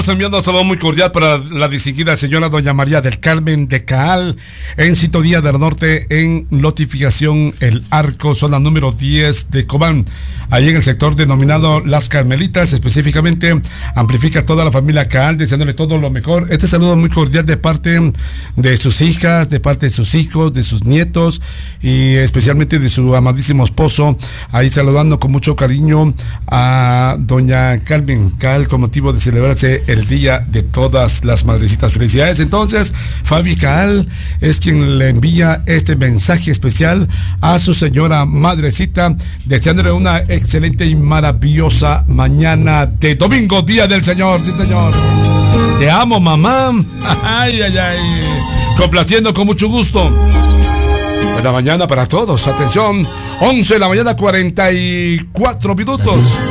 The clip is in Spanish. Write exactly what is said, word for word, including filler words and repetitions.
Enviando un saludo muy cordial para la distinguida señora doña María del Carmen de Caal, en Sintonía del Norte, en Notificación El Arco, zona número diez de Cobán, ahí en el sector denominado Las Carmelitas. Específicamente amplifica toda la familia Caal, deseándole todo lo mejor. Este saludo muy cordial de parte de sus hijas, de parte de sus hijos, de sus nietos y especialmente de su amadísimo esposo, ahí saludando con mucho cariño a doña Carmen Caal con motivo de celebrarse el día de todas las madrecitas. Felicidades. Entonces, Fabi Caal es quien le envía este mensaje especial a su señora madrecita, deseándole una excelente y maravillosa mañana de domingo, día del Señor. Sí, señor. Te amo, mamá. Ay, ay, ay. Complaciendo con mucho gusto. Buena mañana para todos. Atención, once de la mañana, cuarenta y cuatro minutos.